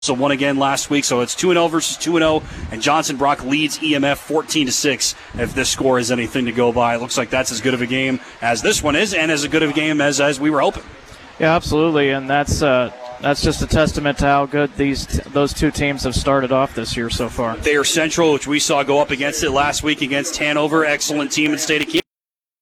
So won again last week, so it's 2-0 versus 2-0, and Johnson Brock leads EMF 14-6. If this score is anything to go by, it looks like that's as good of a game as this one is, and as good of a game as we were hoping. Yeah, absolutely, and that's just a testament to how good those two teams have started off this year so far. Thayer Central, which we saw go up against it last week against Hanover, excellent team in the state of Kansas.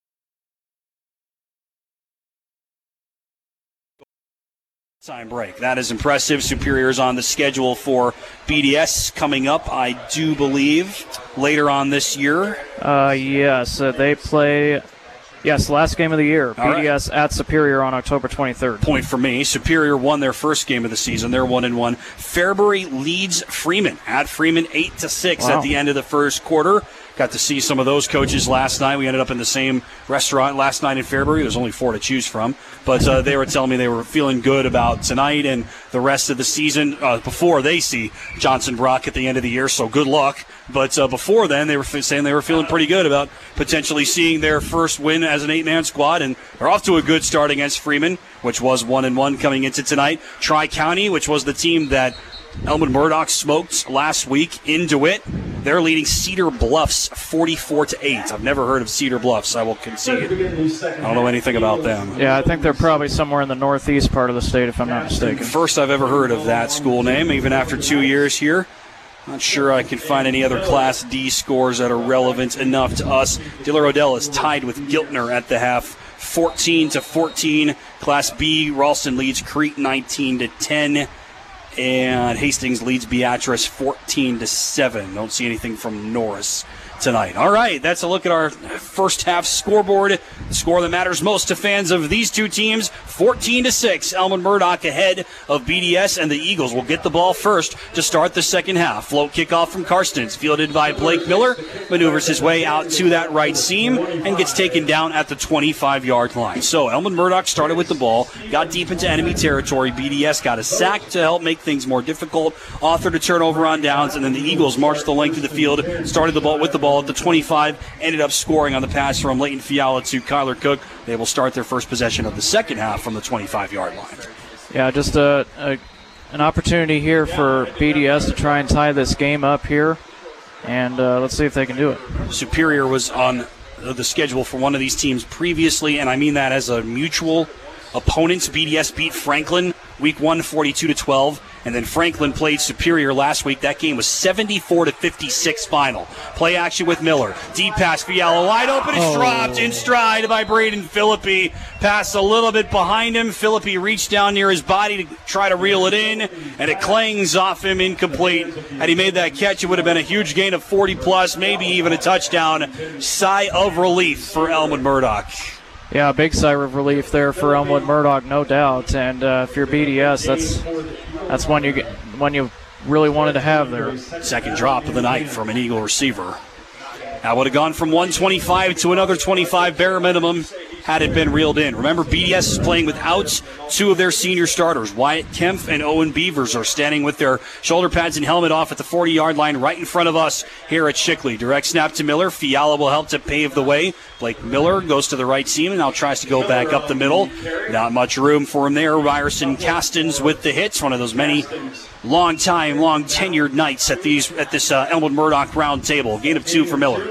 Time break. That is impressive. Superior's on the schedule for BDS coming up, I do believe, later on this year. Yes, they play. Yes, last game of the year. All BDS at Superior on October 23rd. Point for me. Superior won their first game of the season. They're 1-1. Fairbury leads Freeman at Freeman 8-6 Wow. at the end of the first quarter. Got to see some of those coaches last night. We ended up in the same restaurant last night in Fairbury. There's only 4 to choose from. But they were telling me they were feeling good about tonight and the rest of the season before they see Johnson Brock at the end of the year. So good luck. But before then, they were saying they were feeling pretty good about potentially seeing their first win as an 8-man squad. And they're off to a good start against Freeman, which was 1-1 coming into tonight. Tri-County, which was the team that Elmwood Murdoch smoked last week in DeWitt. They're leading Cedar Bluffs 44-8. I've never heard of Cedar Bluffs, I will concede. I don't know anything about them. Yeah, I think they're probably somewhere in the northeast part of the state, if I'm not mistaken. First I've ever heard of that school name, even after 2 years here. Not sure I can find any other Class D scores that are relevant enough to us. Diller Odell is tied with Giltner at the half, 14-14. Class B, Ralston leads Crete 19-10. And Hastings leads Beatrice 14-7. Don't see anything from Norris tonight. All right, that's a look at our first half scoreboard. The score that matters most to fans of these two teams, 14-6. Elmwood Murdoch ahead of BDS, and the Eagles will get the ball first to start the second half. Float kickoff from Karstens, fielded by Blake Miller, maneuvers his way out to that right seam and gets taken down at the 25-yard line. So Elmwood Murdoch started with the ball, got deep into enemy territory. BDS got a sack to help make things more difficult, authored a turnover on downs, and then the Eagles marched the length of the field, started the ball with the ball at the 25, ended up scoring on the pass from Leighton Fiala to Kyler Cook. They will start their first possession of the second half from the 25-yard line. Yeah, just an opportunity here for BDS to try and tie this game up here, and let's see if they can do it. Superior was on the schedule for one of these teams previously, and I mean that as a mutual opponent. BDS beat Franklin week 1, 42-12, and then Franklin played Superior last week. That game was 74-56 final. Play action with Miller. Deep pass, Fiala wide open. It's dropped in stride by Braden Philippi. Pass a little bit behind him. Philippi reached down near his body to try to reel it in, and it clangs off him incomplete. Had he made that catch, it would have been a huge gain of 40+, maybe even a touchdown. Sigh of relief for Elmwood Murdoch. Yeah, big sigh of relief there for Elmwood Murdoch, no doubt. And if you're BDS, that's one you really wanted to have there. Second drop of the night from an Eagle receiver. That would have gone from 125 to another 25 bare minimum had it been reeled in. Remember, BDS is playing without two of their senior starters. Wyatt Kempf and Owen Beavers are standing with their shoulder pads and helmet off at the 40-yard line right in front of us here at Shickley. Direct snap to Miller. Fiala will help to pave the way. Blake Miller goes to the right seam and now tries to go back up the middle. Not much room for him there. Ryerson Castens with the hits. One of those many long tenured nights at this Elmwood Murdoch round table. Gain of 2 for Miller.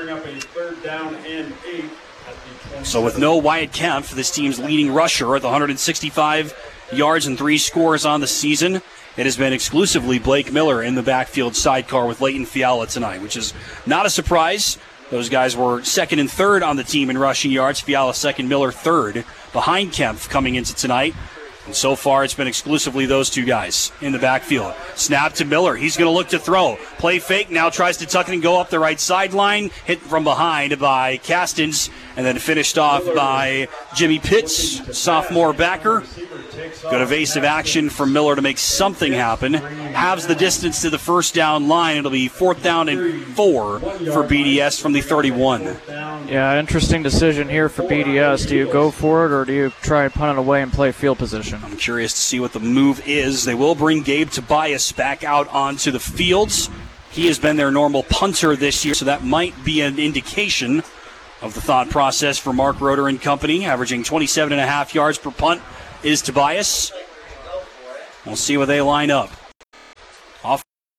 So with no Wyatt Kempf, this team's leading rusher at the 165 yards and 3 scores on the season. It has been exclusively Blake Miller in the backfield sidecar with Leighton Fiala tonight, which is not a surprise. Those guys were second and third on the team in rushing yards. Fiala second, Miller third, behind Kempf coming into tonight. And so far, it's been exclusively those two guys in the backfield. Snap to Miller. He's going to look to throw. Play fake. Now tries to tuck it and go up the right sideline. Hit from behind by Castens. And then finished off by Jimmy Pitts, sophomore backer. Good evasive action from Miller to make something happen. Halves the distance to the first down line. It'll be 4th down and 4 for BDS from the 31. Yeah, interesting decision here for BDS. Do you go for it or do you try and punt it away and play field position? I'm curious to see what the move is. They will bring Gabe Tobias back out onto the fields. He has been their normal punter this year, so that might be an indication of the thought process for Mark Roeder and company. Averaging 27.5 yards per punt is Tobias. We'll see where they line up. Off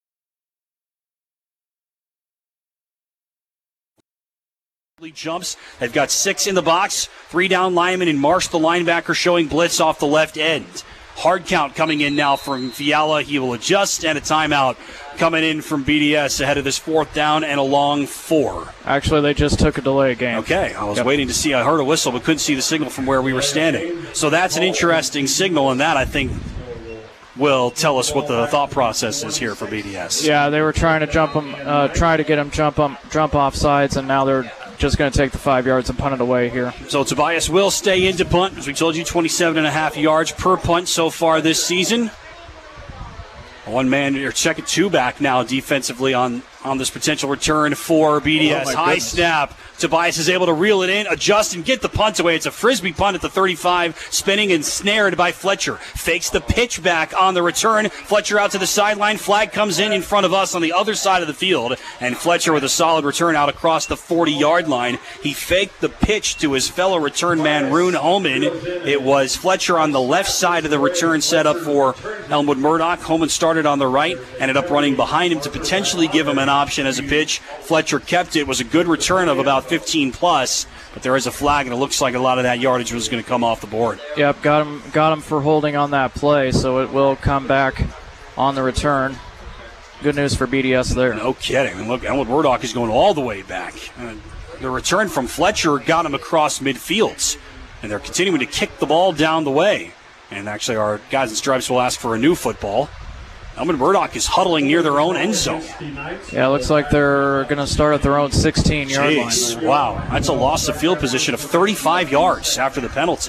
jumps. They've got 6 in the box. 3 down linemen and Marsh, the linebacker, showing blitz off the left end. Hard count coming in now from Fiala. He will adjust, and a timeout coming in from BDS ahead of this 4th down and a long 4. Actually, they just took a delay game. Okay, I was waiting to see. I heard a whistle, but couldn't see the signal from where we were standing. So that's an interesting signal, and that, I think, will tell us what the thought process is here for BDS. Yeah, they were trying to try to get him jump off sides, and now they're just going to take the 5 yards and punt it away here. So Tobias will stay into punt. As we told you, 27.5 yards per punt so far this season. One man, or check it, 2 back now defensively on this potential return for BDS. High snap. Tobias is able to reel it in, adjust, and get the punt away. It's a frisbee punt at the 35, spinning and snared by Fletcher. Fakes the pitch back on the return. Fletcher out to the sideline. Flag comes in front of us on the other side of the field, and Fletcher with a solid return out across the 40-yard line. He faked the pitch to his fellow return man, Rune Holman. It was Fletcher on the left side of the return set up for Elmwood Murdoch. Holman started on the right, ended up running behind him to potentially give him an option as a pitch. Fletcher kept it. It was a good return of about 15 plus, but there is a flag, and it looks like a lot of that yardage was going to come off the board. Yep, got him for holding on that play, so it will come back on the return. Good news for BDS there. No kidding. And look, Elmwood Murdoch is going all the way back. The return from Fletcher got him across midfields, and they're continuing to kick the ball down the way. And actually, our guys in stripes will ask for a new football. Elmwood Murdoch is huddling near their own end zone. Yeah, it looks like they're going to start at their own 16-yard line. Wow, that's a loss of field position of 35 yards after the penalty.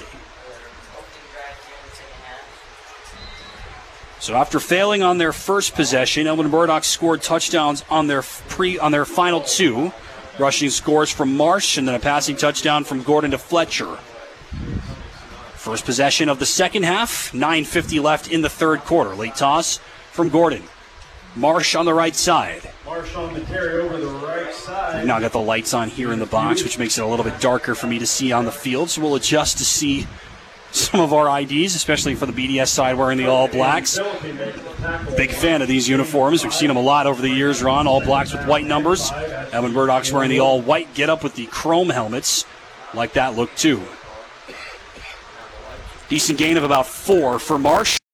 So after failing on their first possession, Elmwood Murdoch scored touchdowns on their final 2. Rushing scores from Marsh and then a passing touchdown from Gordon to Fletcher. First possession of the second half, 9:50 left in the third quarter. Late toss from Gordon. Marsh on the right side. Marsh on the carry over the right side. We've now got the lights on here in the box, which makes it a little bit darker for me to see on the field, so we'll adjust to see some of our IDs, especially for the BDS side wearing the all blacks. Big fan of these uniforms. We've seen them a lot over the years, Ron. All blacks with white numbers. Elmwood Murdoch's wearing the all white getup with the chrome helmets. Like that look too. Decent gain of about 4 for Marsh.